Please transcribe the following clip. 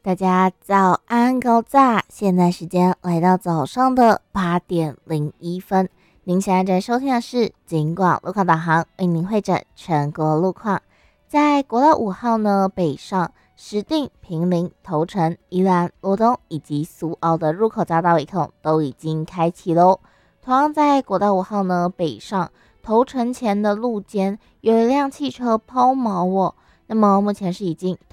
大家早安高炸，现在时间来到早上的8:01。您现在在收听的是警广路况导航，为您会诊全国路况。在国道5号呢，北上石碇、坪林、头城、宜兰、罗东以及苏澳的入口匝道一控都已经开启喽。同样在国道5号呢，北上头城前的路肩有一辆汽车抛锚哦。那么目前是已经